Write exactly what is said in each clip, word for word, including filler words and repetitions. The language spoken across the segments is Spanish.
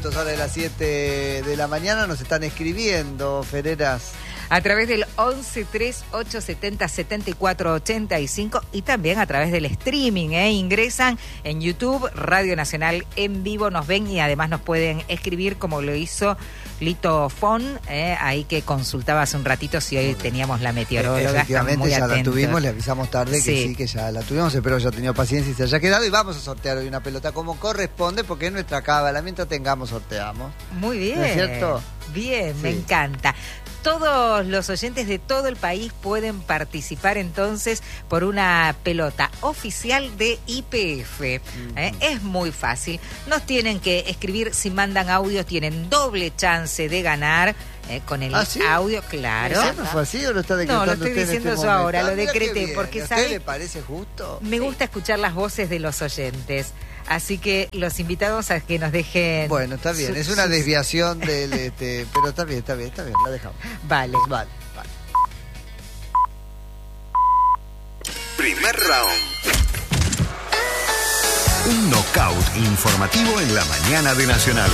minutos, ahora de las siete de la mañana, nos están escribiendo, Ferreras. A través del once tres ocho setenta setenta y cuatro ochenta y cinco y también a través del streaming, ¿eh? Ingresan en YouTube, Radio Nacional en vivo, nos ven y además nos pueden escribir como lo hizo Lito Fon, ¿eh? Ahí que consultaba hace un ratito si hoy teníamos la meteoróloga. Efectivamente, muy ya atentos. la tuvimos, le avisamos tarde que sí. sí, que ya la tuvimos, espero haya tenido paciencia y se haya quedado y vamos a sortear hoy una pelota como corresponde porque es nuestra cábala, mientras tengamos sorteamos. Muy bien. ¿No es cierto? Bien, sí. Me encanta. Todos los oyentes de todo el país pueden participar entonces por una pelota oficial de Y P F. ¿eh? Uh-huh. Es muy fácil. Nos tienen que escribir, si mandan audios tienen doble chance de ganar. Eh, con el ¿Ah, sí? audio, claro. ¿Eso no fue así o lo está decretando? No, lo estoy diciendo este yo momento? ahora, ah, lo decreté. Porque, ¿A usted ¿sabe? le parece justo? Me sí. gusta escuchar las voces de los oyentes. Así que los invitamos a que nos dejen... Bueno, está bien, su, es una sus... desviación del... Este, pero está bien, está bien, está bien, la dejamos. Vale. Vale, vale. Primer round. Un knockout informativo en la mañana de Nacional.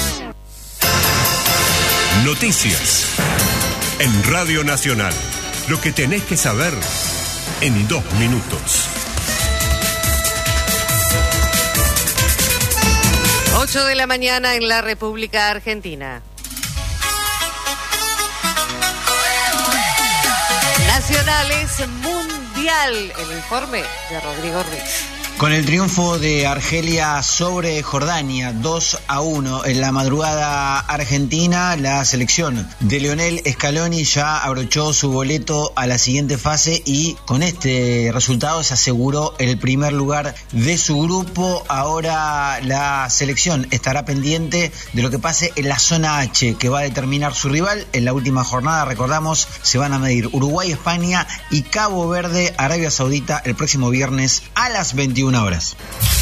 Noticias. En Radio Nacional. Lo que tenés que saber en dos minutos. ocho de la mañana en la República Argentina. Nacionales Mundial. El informe de Rodrigo Ruiz. Con el triunfo de Argelia sobre Jordania, dos a uno en la madrugada argentina, la selección de Lionel Scaloni ya abrochó su boleto a la siguiente fase y con este resultado se aseguró el primer lugar de su grupo. Ahora la selección estará pendiente de lo que pase en la zona H, que va a determinar su rival. En la última jornada, recordamos, se van a medir Uruguay, España y Cabo Verde, Arabia Saudita, el próximo viernes a las veintiuna horas.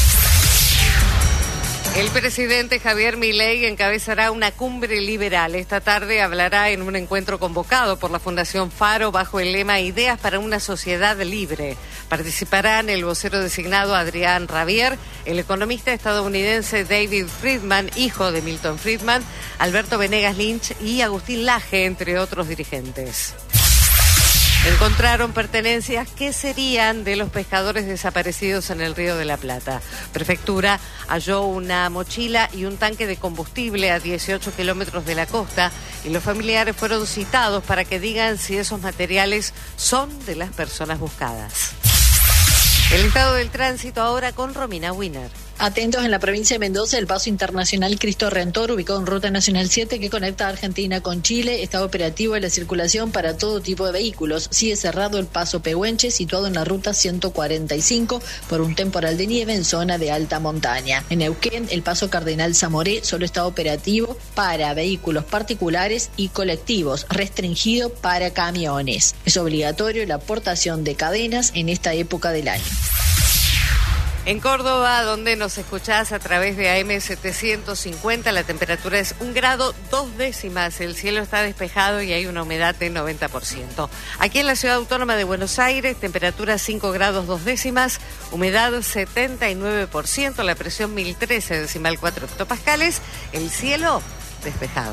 El presidente Javier Milei encabezará una cumbre liberal. Esta tarde hablará en un encuentro convocado por la Fundación Faro bajo el lema Ideas para una sociedad libre. Participarán el vocero designado Adrián Rabier, el economista estadounidense David Friedman, hijo de Milton Friedman, Alberto Venegas Lynch y Agustín Laje, entre otros dirigentes. Encontraron pertenencias que serían de los pescadores desaparecidos en el Río de la Plata. Prefectura halló una mochila y un tanque de combustible a dieciocho kilómetros de la costa y los familiares fueron citados para que digan si esos materiales son de las personas buscadas. El estado del tránsito ahora con Romina Wiener. Atentos, en la provincia de Mendoza, el paso internacional Cristo Redentor, ubicado en Ruta Nacional siete, que conecta a Argentina con Chile, está operativo en la circulación para todo tipo de vehículos. Sigue cerrado el paso Pehuenche, situado en la Ruta ciento cuarenta y cinco, por un temporal de nieve en zona de alta montaña. En Neuquén, el paso Cardenal Zamoré solo está operativo para vehículos particulares y colectivos, restringido para camiones. Es obligatorio la aportación de cadenas en esta época del año. En Córdoba, donde nos escuchás a través de A M setecientos cincuenta, la temperatura es un grado dos décimas, el cielo está despejado y hay una humedad de noventa por ciento. Aquí en la Ciudad Autónoma de Buenos Aires, temperatura cinco grados dos décimas, humedad setenta y nueve por ciento, la presión mil trece decimal cuatro hectopascales, el cielo despejado.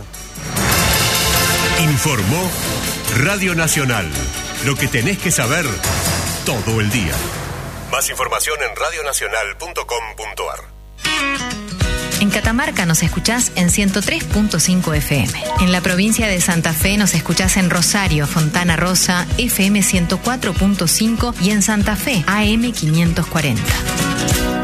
Informó Radio Nacional, lo que tenés que saber todo el día. Más información en radio nacional punto com punto a r. En Catamarca nos escuchás en ciento tres punto cinco F M. En la provincia de Santa Fe nos escuchás en Rosario, Fontana Rosa, F M ciento cuatro punto cinco y en Santa Fe, A M quinientos cuarenta.